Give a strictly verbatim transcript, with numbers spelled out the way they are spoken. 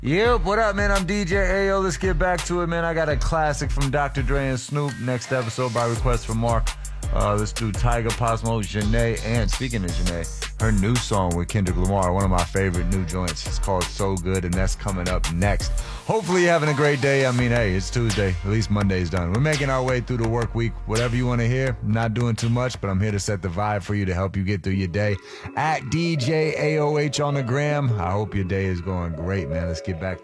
Yep, what up, man? I'm D J Ayo. Let's get back to it, man. I got a classic from Doctor Dre and Snoop. Next episode by request from Mark. Uh, let's do Tyga, Posmo, Janae, and speaking of Janae, her new song with Kendrick Lamar, one of my favorite new joints. It's called So Good, and that's coming up next. Hopefully you're having a great day. I mean, hey, it's Tuesday. At least Monday's done. We're making our way through the work week. Whatever you want to hear, I'm not doing too much, but I'm here to set the vibe for you to help you get through your day. At D J A O H on the gram. I hope your day is going great, man. Let's get back to